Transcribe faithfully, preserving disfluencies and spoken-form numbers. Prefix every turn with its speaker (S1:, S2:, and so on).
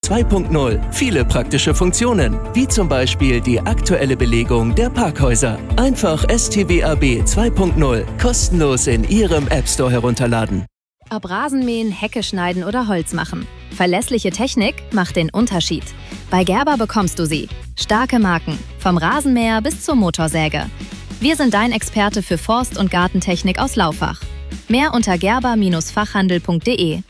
S1: zwei Punkt null. Viele praktische Funktionen, wie zum Beispiel die aktuelle Belegung der Parkhäuser. Einfach S T W A B zwei Punkt null kostenlos in Ihrem App Store herunterladen.
S2: Ob Rasenmähen, Hecke schneiden oder Holz machen. Verlässliche Technik macht den Unterschied. Bei Gerber bekommst du sie. Starke Marken, vom Rasenmäher bis zur Motorsäge. Wir sind dein Experte für Forst- und Gartentechnik aus Laufach. Mehr unter gerber Bindestrich fachhandel punkt de.